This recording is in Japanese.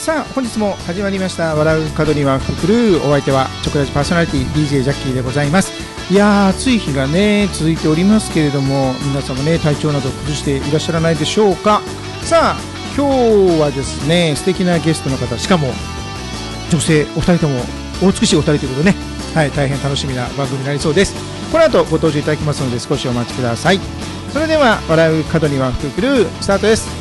さあ本日も始まりました笑う角には福来る。お相手はチョコラジパーソナリティ DJ ジャッキーでございます。いやー暑い日がね続いておりますけれども、皆様ね体調など崩していらっしゃらないでしょうか。さあ今日はですね素敵なゲストの方、しかも女性お二人ともお美しいお二人ということでね、はい、大変楽しみな番組になりそうです。この後ご登場いただきますので少しお待ちください。それでは笑う角には福来るスタートです。